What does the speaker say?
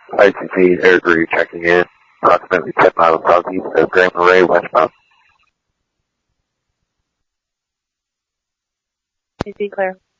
ICC Air Crew checking in, approximately 10 miles southeast of Grand Marais, westbound. ICC clear.